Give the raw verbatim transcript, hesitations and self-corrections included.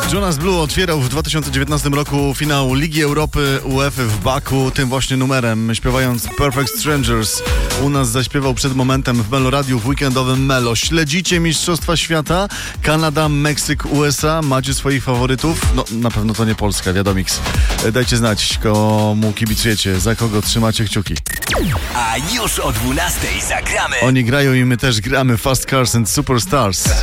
Jonas Blue otwierał w dwa tysiące dziewiętnastym roku finał Ligi Europy UEFA w Baku tym właśnie numerem, śpiewając Perfect Strangers. U nas zaśpiewał przed momentem w Meloradiu w weekendowym Melo. Śledzicie Mistrzostwa Świata? Kanada, Meksyk, U S A? Macie swoich faworytów? No, na pewno to nie Polska, wiadomiks. Dajcie znać, komu kibicujecie, za kogo trzymacie kciuki. A już o dwunastej zagramy. Oni grają i my też gramy. Fast Cars and Superstars.